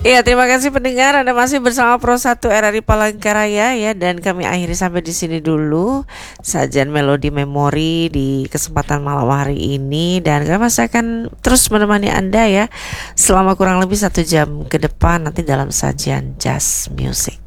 Iya, terima kasih pendengar. Anda masih bersama Pro 1 RRI Palangkaraya ya, dan kami akhiri sampai di sini dulu sajian melodi memori di kesempatan malam hari ini, dan kami masih akan terus menemani Anda ya selama kurang lebih 1 jam ke depan nanti dalam sajian jazz music.